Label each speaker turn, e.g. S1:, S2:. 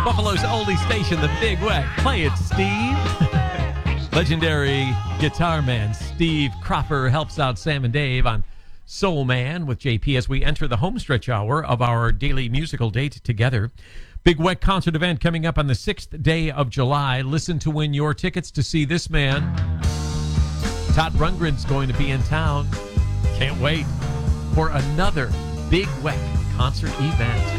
S1: Buffalo's oldie station, the Big Weck. Play it, Steve. Legendary guitar man Steve Cropper helps out Sam and Dave on Soul Man with JP as we enter the homestretch hour of our daily musical date together. Big Weck concert event coming up on the 6th day of July. Listen to win your tickets to see this man. Todd Rundgren's going to be in town. Can't wait for another Big Weck concert event.